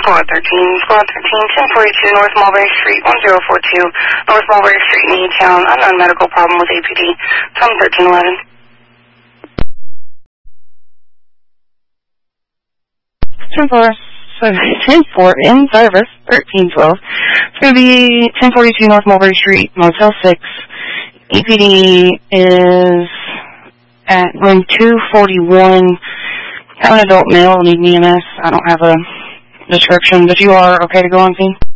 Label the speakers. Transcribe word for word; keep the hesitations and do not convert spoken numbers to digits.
Speaker 1: Squad thirteen, Squad thirteen, ten forty-two North Mulberry Street, one zero four two North Mulberry Street in E-Town. Unknown medical problem with A P D. Tell me thirteen eleven.
Speaker 2: ten four, ten four in service, thirteen twelve. It's going to be ten forty-two North Mulberry Street, Motel six. A P D is at room two forty-one. Have an adult male, need an E M S. I don't have a description, but you are okay to go on scene?